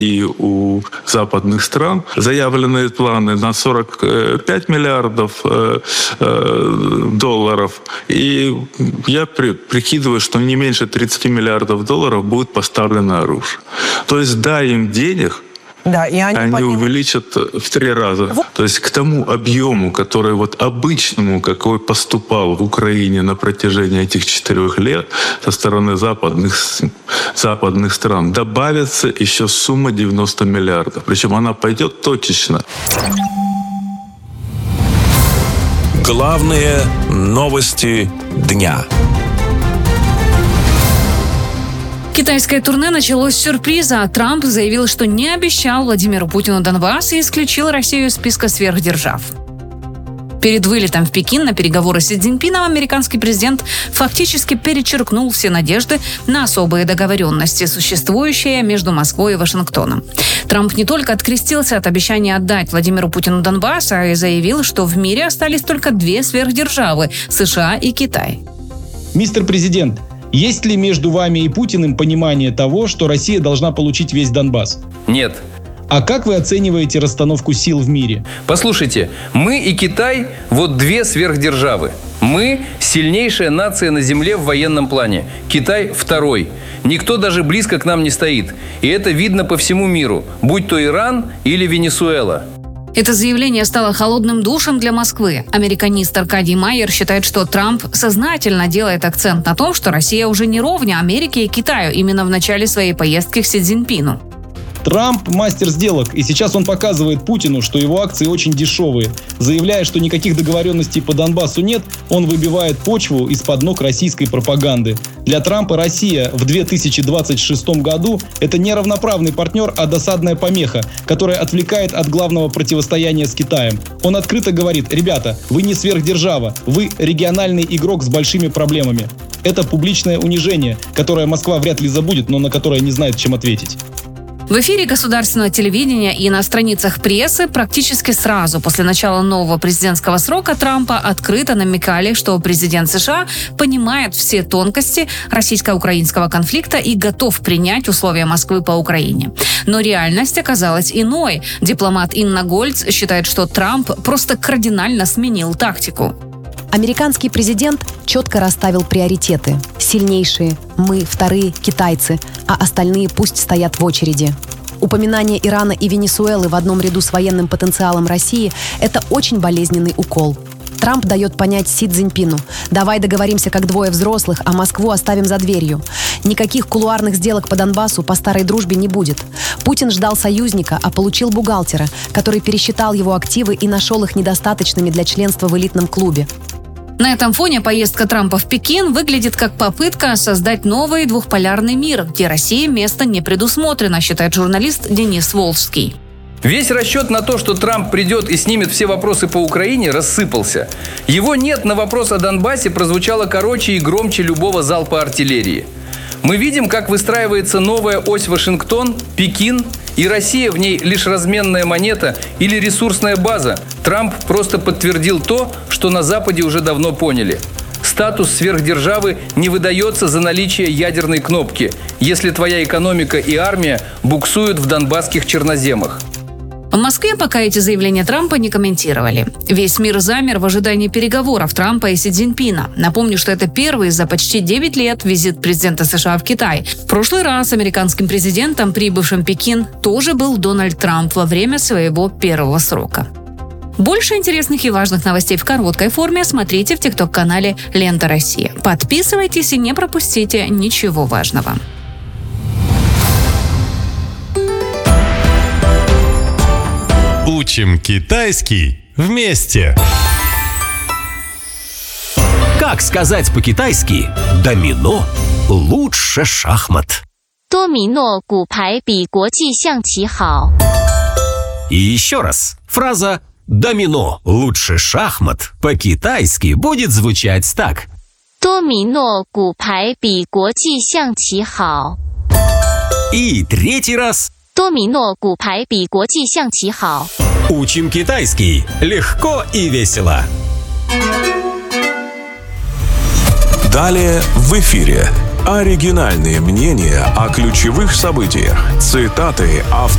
и у западных стран заявленные планы на 45 миллиардов долларов. И я прикидываю, что не меньше 30 миллиардов долларов будет поставлено оружие. То есть дай им денег, да, и они увеличат в 3 раза. То есть к тому объему, который обычному, какой поступал в Украине на протяжении этих 4 лет со стороны западных стран, добавится еще сумма 90 миллиардов. Причем она пойдет точечно. Главные новости дня. Китайское турне началось с сюрприза. Трамп заявил, что не обещал Владимиру Путину Донбасс и исключил Россию из списка сверхдержав. Перед вылетом в Пекин на переговоры с Си Цзиньпином американский президент фактически перечеркнул все надежды на особые договоренности, существующие между Москвой и Вашингтоном. Трамп не только открестился от обещания отдать Владимиру Путину Донбасс, а и заявил, что в мире остались только 2 сверхдержавы – США и Китай. Мистер президент, есть ли между вами и Путиным понимание того, что Россия должна получить весь Донбасс? Нет. А как вы оцениваете расстановку сил в мире? Послушайте, мы и Китай – 2 сверхдержавы. Мы – сильнейшая нация на Земле в военном плане. Китай – 2. Никто даже близко к нам не стоит. И это видно по всему миру, будь то Иран или Венесуэла. Это заявление стало холодным душем для Москвы. Американист Аркадий Майер считает, что Трамп сознательно делает акцент на том, что Россия уже не ровня Америке и Китаю именно в начале своей поездки к Си Цзиньпину. Трамп – мастер сделок, и сейчас он показывает Путину, что его акции очень дешевые. Заявляя, что никаких договоренностей по Донбассу нет, он выбивает почву из-под ног российской пропаганды. Для Трампа Россия в 2026 году – это не равноправный партнер, а досадная помеха, которая отвлекает от главного противостояния с Китаем. Он открыто говорит: ребята, вы не сверхдержава, вы региональный игрок с большими проблемами. Это публичное унижение, которое Москва вряд ли забудет, но на которое не знает, чем ответить. В эфире государственного телевидения и на страницах прессы практически сразу после начала нового президентского срока Трампа открыто намекали, что президент США понимает все тонкости российско-украинского конфликта и готов принять условия Москвы по Украине. Но реальность оказалась иной. Дипломат Инна Гольц считает, что Трамп просто кардинально сменил тактику. Американский президент четко расставил приоритеты. Сильнейшие – мы, вторые – китайцы, а остальные пусть стоят в очереди. Упоминание Ирана и Венесуэлы в одном ряду с военным потенциалом России – это очень болезненный укол. Трамп дает понять Си Цзиньпину: давай договоримся как 2 взрослых, а Москву оставим за дверью. Никаких кулуарных сделок по Донбассу по старой дружбе не будет. Путин ждал союзника, а получил бухгалтера, который пересчитал его активы и нашел их недостаточными для членства в элитном клубе. На этом фоне поездка Трампа в Пекин выглядит как попытка создать новый двухполярный мир, где России место не предусмотрено, считает журналист Денис Волжский. Весь расчет на то, что Трамп придет и снимет все вопросы по Украине, рассыпался. Его «нет» на вопрос о Донбассе прозвучало короче и громче любого залпа артиллерии. Мы видим, как выстраивается новая ось Вашингтон, Пекин, и Россия в ней лишь разменная монета или ресурсная база. Трамп просто подтвердил то, что на Западе уже давно поняли. Статус сверхдержавы не выдается за наличие ядерной кнопки, если твоя экономика и армия буксуют в донбасских черноземах. В Москве пока эти заявления Трампа не комментировали. Весь мир замер в ожидании переговоров Трампа и Си Цзиньпина. Напомню, что это первый за почти 9 лет визит президента США в Китай. В прошлый раз американским президентом, прибывшим в Пекин, тоже был Дональд Трамп во время своего первого срока. Больше интересных и важных новостей в короткой форме смотрите в ТикТок-канале «Лента Россия». Подписывайтесь и не пропустите ничего важного. Учим китайский вместе. Как сказать по-китайски «домино лучше шахмат»? 多米诺骨牌比国际象棋好。 И еще раз. Фраза «домино лучше шахмат» по-китайски будет звучать так. 多米诺骨牌比国际象棋好。 И 3-й раз. 多米诺骨牌比国际象棋好。 Учим китайский легко и весело. Далее в эфире оригинальные мнения о ключевых событиях, цитаты авторов.